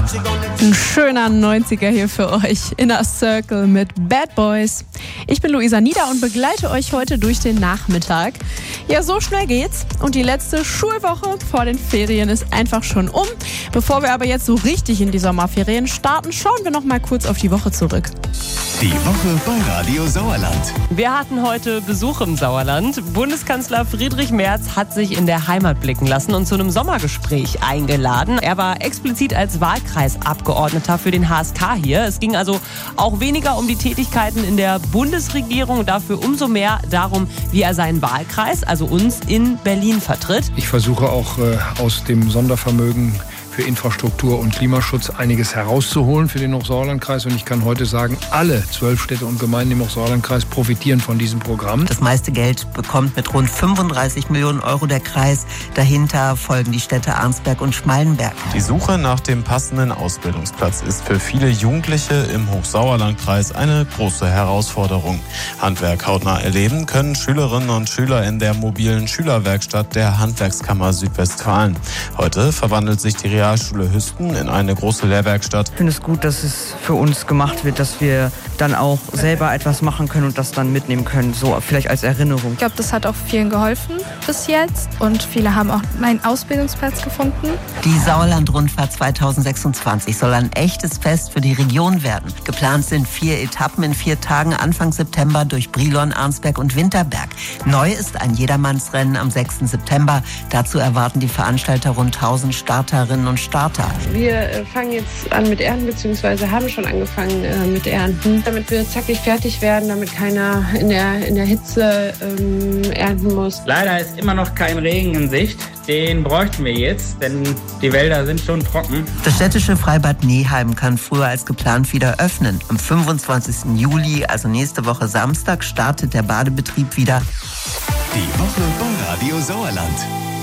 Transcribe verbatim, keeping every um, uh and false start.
Ein schöner neunziger hier für euch. Inner Circle mit Bad Boys. Ich bin Luisa Nieder und begleite euch heute durch den Nachmittag. Ja, so schnell geht's. Und die letzte Schulwoche vor den Ferien ist einfach schon um. Bevor wir aber jetzt so richtig in die Sommerferien starten, schauen wir noch mal kurz auf die Woche zurück. Die Woche bei Radio Sauerland. Wir hatten heute Besuch im Sauerland. Bundeskanzler Friedrich Merz hat sich in der Heimat blicken lassen und zu einem Sommergespräch eingeladen. Er war explizit als Wahlkreisabgeordneter für den H S K hier. Es ging also auch weniger um die Tätigkeiten in der Bundesregierung, dafür umso mehr darum, wie er seinen Wahlkreis, also uns, in Berlin vertritt. Ich versuche auch äh, aus dem Sondervermögen für Infrastruktur und Klimaschutz einiges herauszuholen für den Hochsauerlandkreis. Und ich kann heute sagen, alle zwölf Städte und Gemeinden im Hochsauerlandkreis profitieren von diesem Programm. Das meiste Geld bekommt mit rund fünfunddreißig Millionen Euro der Kreis. Dahinter folgen die Städte Arnsberg und Schmallenberg. Die Suche nach dem passenden Ausbildungsplatz ist für viele Jugendliche im Hochsauerlandkreis eine große Herausforderung. Handwerk hautnah erleben können Schülerinnen und Schüler in der mobilen Schülerwerkstatt der Handwerkskammer Südwestfalen. Heute verwandelt sich die Realschule Hüsten in eine große Lehrwerkstatt. Ich finde es gut, dass es für uns gemacht wird, dass wir dann auch selber etwas machen können und das dann mitnehmen können, so vielleicht als Erinnerung. Ich glaube, das hat auch vielen geholfen bis jetzt und viele haben auch einen Ausbildungsplatz gefunden. Die Sauerland-Rundfahrt zweitausendsechsundzwanzig soll ein echtes Fest für die Region werden. Geplant sind vier Etappen in vier Tagen Anfang September durch Brilon, Arnsberg und Winterberg. Neu ist ein Jedermannsrennen am sechsten September. Dazu erwarten die Veranstalter rund tausend Starterinnen und Starter. Wir fangen jetzt an mit Ernten, beziehungsweise haben schon angefangen äh, mit Ernten, damit wir zackig fertig werden, damit keiner in der, in der Hitze ähm, ernten muss. Leider ist immer noch kein Regen in Sicht. Den bräuchten wir jetzt, denn die Wälder sind schon trocken. Das städtische Freibad Neheim kann früher als geplant wieder öffnen. Am fünfundzwanzigsten Juli, also nächste Woche Samstag, startet der Badebetrieb wieder. Die Woche bei Radio Sauerland.